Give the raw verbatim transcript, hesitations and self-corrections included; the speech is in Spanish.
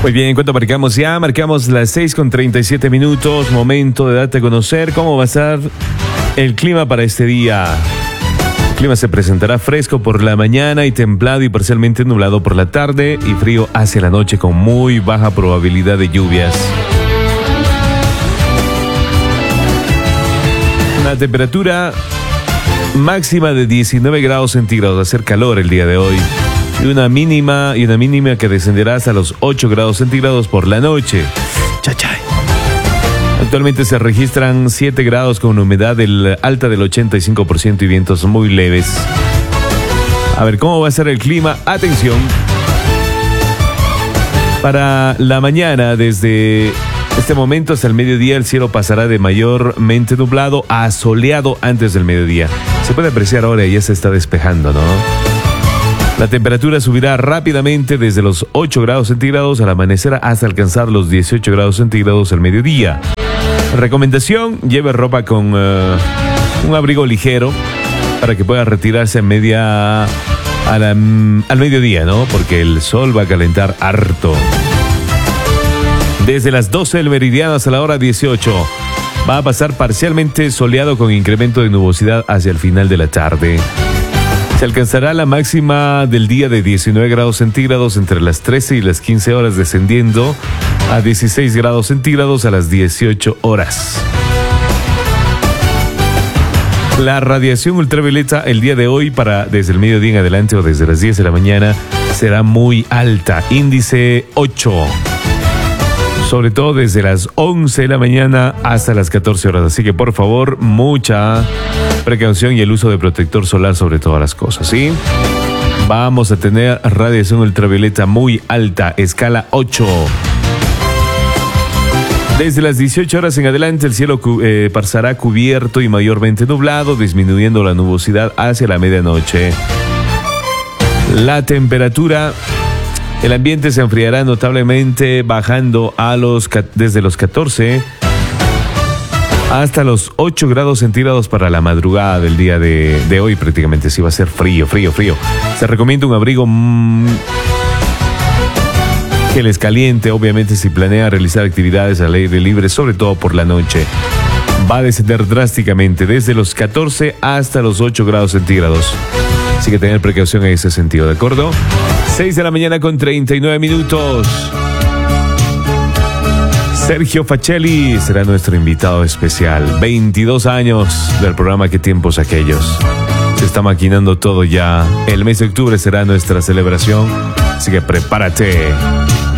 Muy bien, ¿cuánto marcamos ya? Marcamos las seis con treinta y siete minutos. Momento de darte a conocer cómo va a estar el clima para este día. El clima se presentará fresco por la mañana y templado y parcialmente nublado por la tarde y frío hacia la noche con muy baja probabilidad de lluvias. La temperatura máxima de diecinueve grados centígrados, va a ser calor el día de hoy. Y una mínima y una mínima que descenderá hasta los ocho grados centígrados por la noche. Chachay. Actualmente se registran siete grados con una humedad del, alta del ochenta y cinco por ciento y vientos muy leves. A ver, ¿cómo va a ser el clima? Atención. Para la mañana, desde este momento hasta el mediodía, el cielo pasará de mayormente nublado a soleado antes del mediodía. Se puede apreciar ahora, ya se está despejando, ¿no? La temperatura subirá rápidamente desde los ocho grados centígrados al amanecer hasta alcanzar los dieciocho grados centígrados al mediodía. Recomendación, lleve ropa con uh, un abrigo ligero para que pueda retirarse en media a la, um, al mediodía, ¿no? Porque el sol va a calentar harto. Desde las doce del meridiano hasta la hora dieciocho va a pasar parcialmente soleado con incremento de nubosidad hacia el final de la tarde. Se alcanzará la máxima del día de diecinueve grados centígrados entre las trece y las quince horas, descendiendo a dieciséis grados centígrados a las dieciocho horas. La radiación ultravioleta el día de hoy, para desde el mediodía en adelante o desde las diez de la mañana, será muy alta, índice ocho. Sobre todo desde las once de la mañana hasta las catorce horas. Así que por favor, mucha precaución y el uso de protector solar sobre todas las cosas, ¿sí? Vamos a tener radiación ultravioleta muy alta, escala ocho. Desde las dieciocho horas en adelante, el cielo eh, pasará cubierto y mayormente nublado, disminuyendo la nubosidad hacia la medianoche. La temperatura... El ambiente se enfriará notablemente, bajando a los desde los catorce hasta los ocho grados centígrados para la madrugada del día de, de hoy. Prácticamente sí va a ser frío, frío, frío. Se recomienda un abrigo mmm, que les caliente, obviamente, si planea realizar actividades al aire libre, sobre todo por la noche. Va a descender drásticamente desde los catorce hasta los ocho grados centígrados. Así que tener precaución en ese sentido, ¿de acuerdo? seis de la mañana con treinta y nueve minutos. Sergio Facelli será nuestro invitado especial. veintidós años del programa ¿Qué tiempos aquellos? Se está maquinando todo ya. El mes de octubre será nuestra celebración. Así que prepárate.